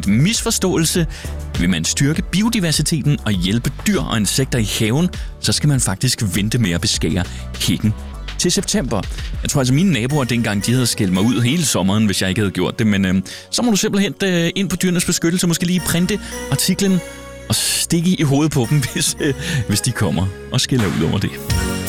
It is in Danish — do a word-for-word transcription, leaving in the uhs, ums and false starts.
misforståelse. Vil man styrke biodiversiteten og hjælpe dyr og insekter i haven, så skal man faktisk vente med at beskære hækken til september. Jeg tror altså, mine naboer dengang, de havde skældt mig ud hele sommeren, hvis jeg ikke havde gjort det. Men øh, så må du simpelthen øh, ind på Dyrenes Beskyttelse, måske lige printe artiklen og stikke i hovedet på dem, hvis, øh, hvis de kommer og skælder ud over det.